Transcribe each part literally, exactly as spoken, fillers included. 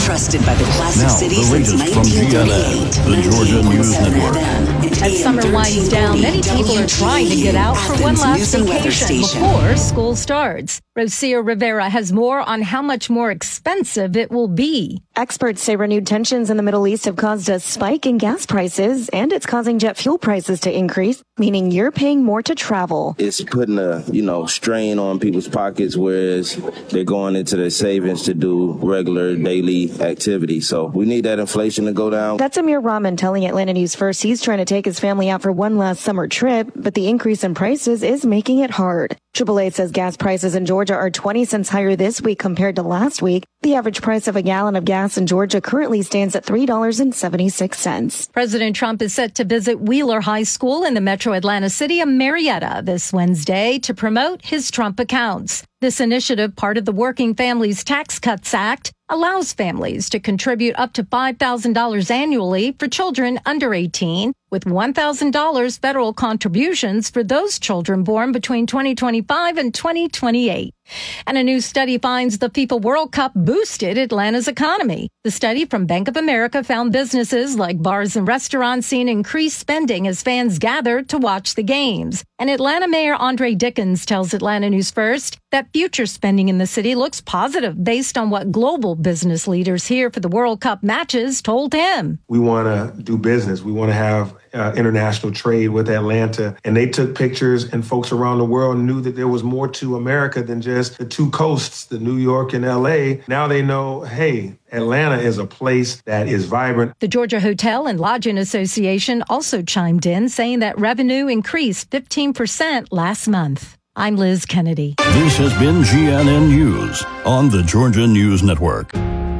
Trusted by the classic Now, city the since latest from G N N, the Georgia News Network. As summer winds down, many people are trying to get out for one last vacation before school starts. Rosia Rivera has more on how much more expensive it will be. Experts say renewed tensions in the Middle East have caused a spike in gas prices, and it's causing jet fuel prices to increase, meaning you're paying more to travel. It's putting a, you know, strain on people's pockets, whereas they're going into their savings to do regular daily activity. So we need that inflation to go down. That's Amir Rahman telling Atlanta News First he's trying to take his family out for one last summer trip, but the increase in prices is making it hard. triple A says gas prices in Georgia are twenty cents higher this week compared to last week. The average price of a gallon of gas in Georgia currently stands at three dollars and seventy-six cents. President Trump is set to visit Wheeler High School in the metro Atlanta city of Marietta this Wednesday to promote his Trump accounts. This initiative, part of the Working Families Tax Cuts Act, allows families to contribute up to five thousand dollars annually for children under eighteen, with one thousand dollars federal contributions for those children born between twenty twenty-five and twenty twenty-eight. And a new study finds the FIFA World Cup boosted Atlanta's economy. The study from Bank of America found businesses like bars and restaurants seeing increased spending as fans gathered to watch the games. And Atlanta Mayor Andre Dickens tells Atlanta News First that future spending in the city looks positive based on what global business leaders here for the World Cup matches told him. We want to do business. We want to have uh, international trade with Atlanta. And they took pictures, and folks around the world knew that there was more to America than just the two coasts, the New York and L A. Now they know, hey, Atlanta is a place that is vibrant. The Georgia Hotel and Lodging Association also chimed in, saying that revenue increased fifteen percent last month. I'm Liz Kennedy. This has been G N N News on the Georgia News Network.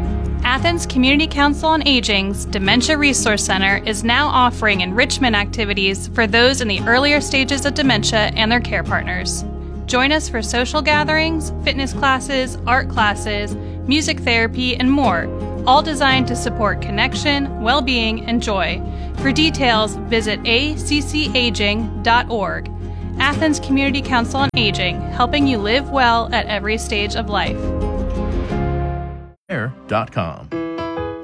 Athens Community Council on Aging's Dementia Resource Center is now offering enrichment activities for those in the earlier stages of dementia and their care partners. Join us for social gatherings, fitness classes, art classes, music therapy, and more, all designed to support connection, well-being, and joy. For details, visit a c c aging dot org. Athens Community Council on Aging, helping you live well at every stage of life. air dot com